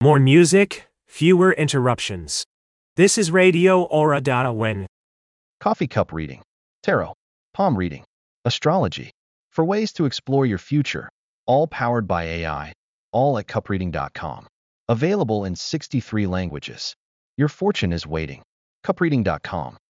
More music, fewer interruptions. This is Radio Aura Win. Coffee cup reading, tarot, palm reading, astrology, for ways to explore your future, all powered by AI, all at cupreading.com. Available in 63 languages. Your fortune is waiting. Cupreading.com.